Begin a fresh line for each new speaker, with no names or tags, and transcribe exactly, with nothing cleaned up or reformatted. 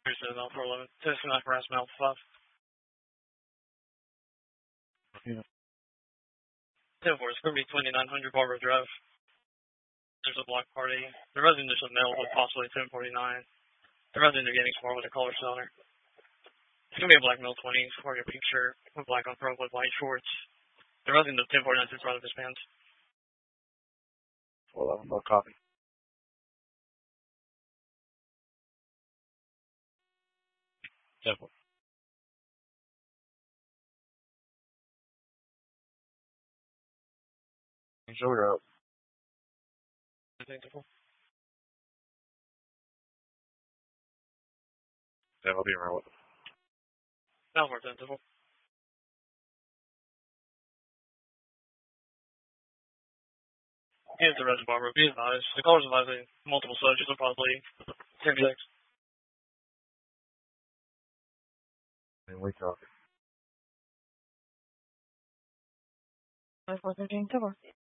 Appreciate it, four eleven. Tennessee Mac harassment Alpha five.
Yeah.
ten four, it's going to be twenty-nine hundred Barbara Drive. There's a block party. The resident is a male with possibly ten forty-nine. The resident are getting smart with a collar center. It's going to be a black male twenties, wearing a pink shirt with black on front with white shorts. The resident of ten forty-nine sits right of his pants.
four eleven, no copy. ten four. Show her up.
ten four.
Yeah, I'll be around with them.
Alpha ten four. Here's the resident Barbara. Be advised. The caller's advising multiple subjects will probably ten six.
And we talk.
five four thirteen, ten four.